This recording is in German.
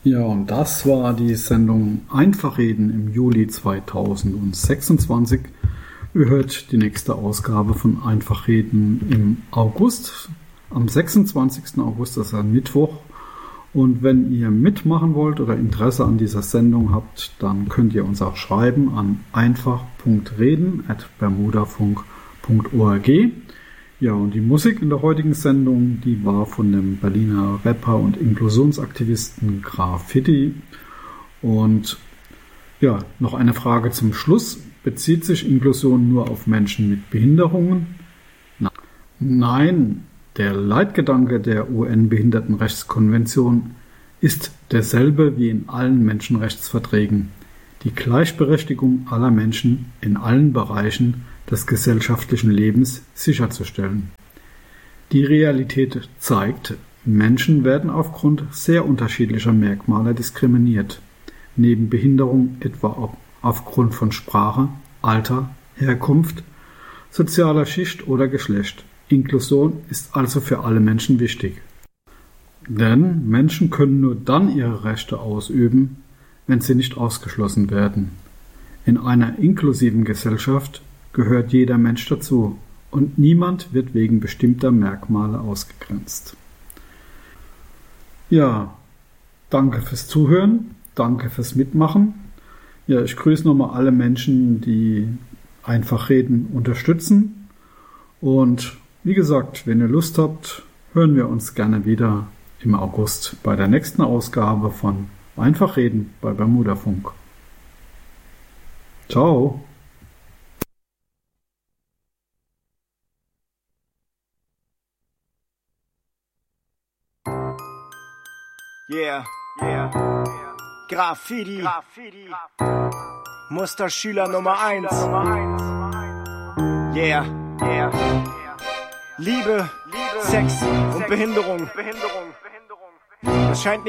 Ja, und das war die Sendung Einfachreden im Juli 2026. Ihr hört die nächste Ausgabe von Einfachreden im August, am 26. August, das ist ein Mittwoch. Und wenn ihr mitmachen wollt oder Interesse an dieser Sendung habt, dann könnt ihr uns auch schreiben an einfach.reden@bermudafunk.org. Ja, und die Musik in der heutigen Sendung, die war von dem Berliner Rapper und Inklusionsaktivisten Graffiti. Und ja, noch eine Frage zum Schluss. Bezieht sich Inklusion nur auf Menschen mit Behinderungen? Nein, der Leitgedanke der UN-Behindertenrechtskonvention ist derselbe wie in allen Menschenrechtsverträgen: die Gleichberechtigung aller Menschen in allen Bereichen des gesellschaftlichen Lebens sicherzustellen. Die Realität zeigt, Menschen werden aufgrund sehr unterschiedlicher Merkmale diskriminiert, neben Behinderung etwa aufgrund von Sprache, Alter, Herkunft, sozialer Schicht oder Geschlecht. Inklusion ist also für alle Menschen wichtig. Denn Menschen können nur dann ihre Rechte ausüben, wenn sie nicht ausgeschlossen werden. In einer inklusiven Gesellschaft gehört jeder Mensch dazu und niemand wird wegen bestimmter Merkmale ausgegrenzt. Ja, danke fürs Zuhören, danke fürs Mitmachen. Ja, ich grüße nochmal alle Menschen, die Einfachreden unterstützen. Und wie gesagt, wenn ihr Lust habt, hören wir uns gerne wieder im August bei der nächsten Ausgabe von Einfachreden bei Bermudafunk. Ciao! Yeah, Graffiti, Musterschüler Nummer 1. Yeah, Liebe, Sex und Behinderung. Es scheint nicht